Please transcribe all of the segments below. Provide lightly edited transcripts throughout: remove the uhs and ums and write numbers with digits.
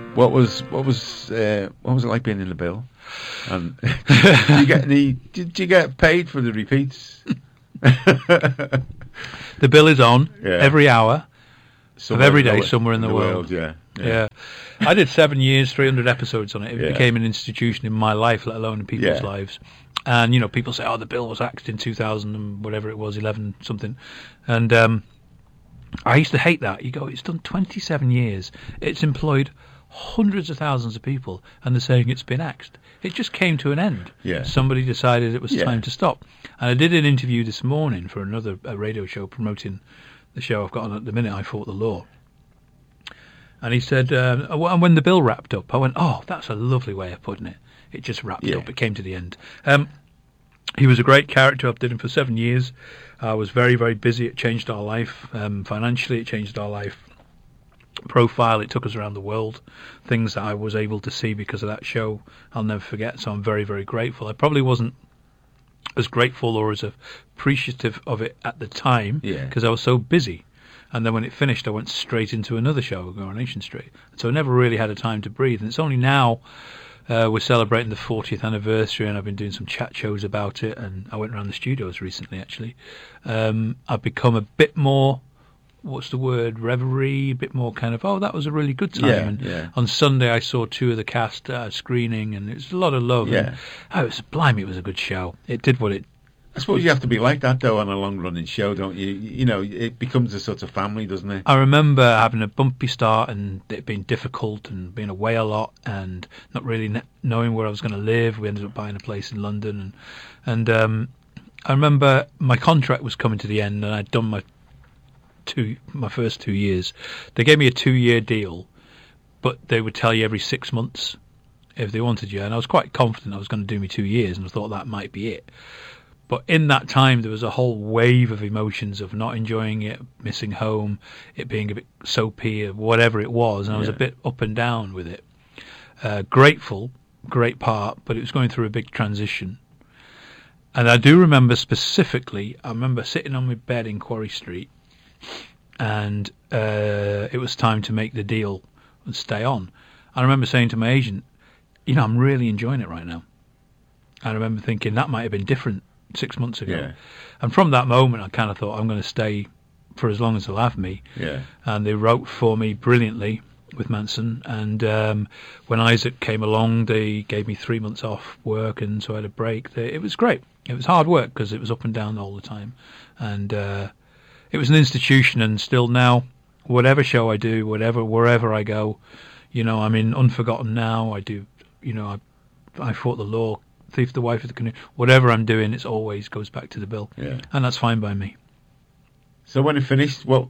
What was it like being in the bill? And did you get paid for the repeats? The bill is on every hour of every day somewhere in the world. Yeah. I did 7 years, 300 episodes on it. It became an institution in my life, let alone in people's lives. And, you know, people say, the bill was axed in 2000 and whatever it was, 11 something. And I used to hate that. You go, it's done 27 years. It's employed hundreds of thousands of people, and they're saying it's been axed. It just came to an end. Yeah. Somebody decided it was time to stop. And I did an interview this morning for a radio show promoting the show I've got on at the minute, I Fought the Law. And he said, and when the bill wrapped up, I went, that's a lovely way of putting it. It just wrapped up. It came to the end. He was a great character. I did him for 7 years. I was very, very busy. It changed our life. Financially, it changed our life. Profile, it took us around the world. Things that I was able to see because of that show, I'll never forget. So I'm very, very grateful. I probably wasn't as grateful or as appreciative of it at the time because I was so busy. And then when it finished, I went straight into another show, Coronation Street. So I never really had a time to breathe. And it's only now we're celebrating the 40th anniversary, and I've been doing some chat shows about it. And I went around the studios recently, actually. I've become a bit more, reverie, a bit more kind of, that was a really good time. On Sunday, I saw 2 of the cast screening, and it was a lot of love. Yeah. And, it was a good show. It did what it... I suppose you have to be like that, though, on a long-running show, don't you? You know, it becomes a sort of family, doesn't it? I remember having a bumpy start and it being difficult and being away a lot and not really knowing where I was going to live. We ended up buying a place in London. And I remember my contract was coming to the end, and I'd done my first 2 years. They gave me a 2-year deal, but they would tell you every 6 months if they wanted you. And I was quite confident I was going to do me 2 years, and I thought that might be it. But in that time, there was a whole wave of emotions of not enjoying it, missing home, it being a bit soapy, or whatever it was. And I was a bit up and down with it. Grateful, great part, but it was going through a big transition. And I do remember specifically, I remember sitting on my bed in Quarry Street, and it was time to make the deal and stay on. I remember saying to my agent, I'm really enjoying it right now. I remember thinking that might have been different 6 months ago. Yeah. And from that moment, I kind of thought, I'm going to stay for as long as they'll have me. Yeah. And they wrote for me brilliantly with Manson. And when Isaac came along, they gave me 3 months off work, and so I had a break. It was great. It was hard work because it was up and down all the time. And it was an institution, and still now, whatever show I do, wherever I go, I'm in Unforgotten now. I do, I Fought the Law, Thief, the Wife of the Canoe. Whatever I'm doing, it always goes back to the bill. Yeah. And that's fine by me. So when it finished, what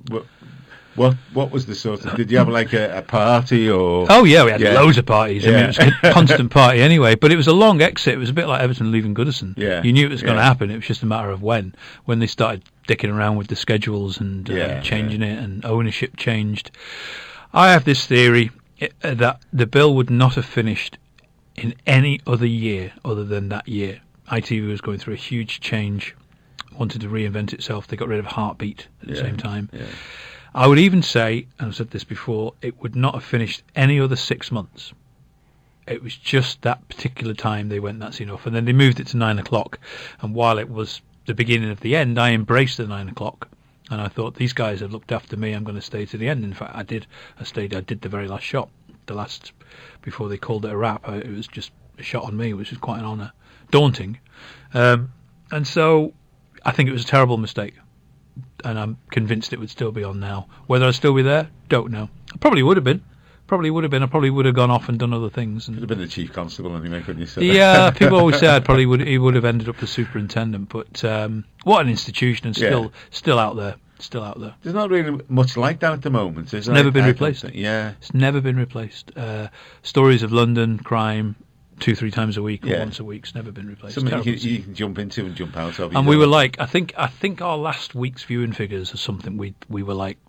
was the sort of... Did you have like a party or... Oh, yeah, we had loads of parties. I mean, it was a constant party anyway. But it was a long exit. It was a bit like Everton leaving Goodison. Yeah. You knew it was going to happen. It was just a matter of when they started dicking around with the schedules and changing it, and ownership changed. I have this theory that the bill would not have finished in any other year other than that year. ITV was going through a huge change, wanted to reinvent itself. They got rid of Heartbeat at the same time. Yeah. I would even say, and I've said this before, it would not have finished any other 6 months. It was just that particular time they went, that's enough. And then they moved it to 9 o'clock. And while it was the beginning of the end, I embraced the 9 o'clock. And I thought, these guys have looked after me, I'm going to stay to the end. In fact, I did the very last shot. Before they called it a wrap, it was just a shot on me, which was quite an honour. Daunting. And so I think it was a terrible mistake. And I'm convinced it would still be on now. Whether I'd still be there, don't know. I probably would have been. I probably would have gone off and done other things. And could have been the chief constable anyway, couldn't you say? Yeah, people always say he would have ended up the superintendent. But what an institution, and still out there. Still out there. There's not really much like that at the moment. It's never been replaced. Yeah. It's never been replaced. Stories of London, crime, 2-3 times a week or once a week. It's never been replaced. Something you can jump into and jump out of. And we were like, I think our last week's viewing figures or something, we were like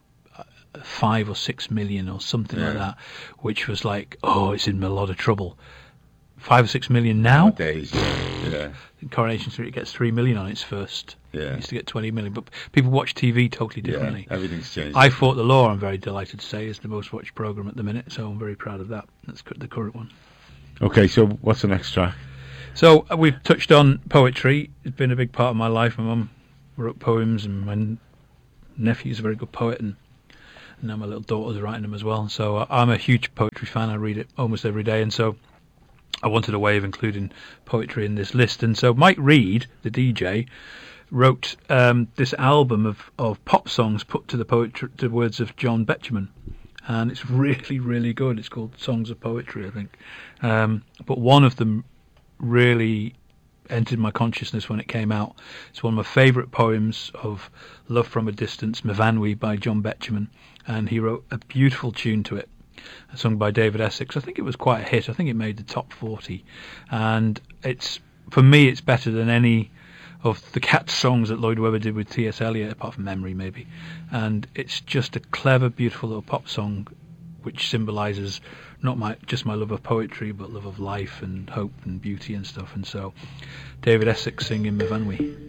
5 or 6 million or something like that, which was like, it's in a lot of trouble. 5 or 6 million now. Nowadays, yeah. Coronation Street gets 3 million on its first. Yeah. It used to get 20 million, but people watch TV totally differently. Yeah, everything's changed. I Fought the Law, I'm very delighted to say, is the most watched programme at the minute, so I'm very proud of that. That's the current one. Okay, so what's the next track? So we've touched on poetry. It's been a big part of my life. My mum wrote poems, and my nephew's a very good poet, and now my little daughter's writing them as well. So I'm a huge poetry fan. I read it almost every day, and so I wanted a way of including poetry in this list. And so Mike Reed, the DJ, wrote this album of pop songs put to the words of John Betjeman, and it's really, really good. It's called Songs of Poetry, I think. But one of them really entered my consciousness when it came out. It's one of my favourite poems of Love from a Distance, Myfanwy by John Betjeman, and he wrote a beautiful tune to it, sung by David Essex. I think it was quite a hit. I think it made the top 40, and for me it's better than any of the Cats songs that Lloyd Webber did with T.S. Eliot, apart from Memory maybe. And it's just a clever, beautiful little pop song which symbolises not just my love of poetry, but love of life and hope and beauty and stuff. And so David Essex singing Myfanwy.